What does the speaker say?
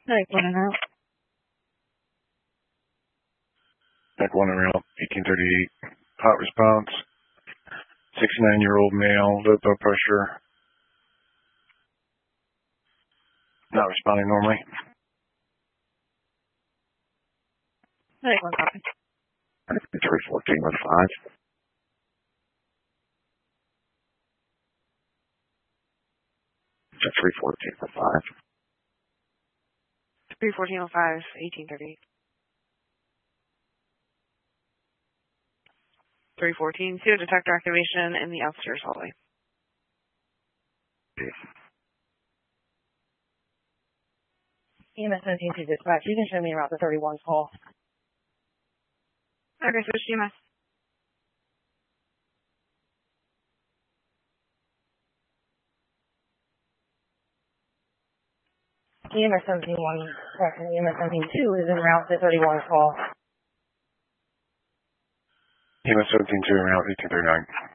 Like one and out. Back 1 around 1838. Hot response. 69-year-old male, low blood pressure. Not responding normally. Like one copy. 314 with 5. To 314 with 5. 314 05, 1838. 314, CO detector activation in the upstairs hallway. EMS 17 to dispatch. You can show me around the 31 call. Okay, switch to EMS. EMS 17-1, EMS 17-2 is en route to 31 call. EMS 17-2 around 1839.